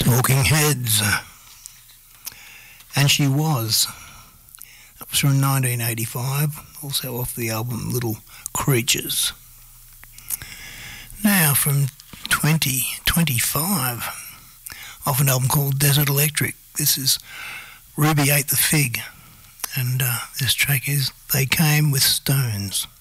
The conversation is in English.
Talking Heads. And She Was. That was from 1985, also off the album Little Creatures. Now from 2025, off an album called Desert Electric. This is Ruby Ate the Fig, and this track is They Came with Stones.